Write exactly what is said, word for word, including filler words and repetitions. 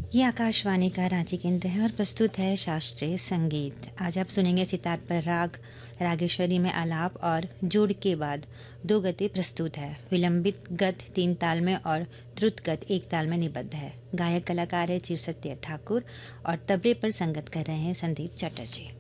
ये आकाशवाणी का रांची केंद्र है और प्रस्तुत है शास्त्रीय संगीत। आज आप सुनेंगे सितार पर राग, रागेश्वरी में आलाप और जोड़ के बाद दो गति प्रस्तुत है। विलंबित गत तीन ताल में और द्रुत गत एक ताल में निबद्ध है। गायक कलाकार है चिरसत्य ठाकुर और तबले पर संगत कर रहे हैं संदीप चटर्जी।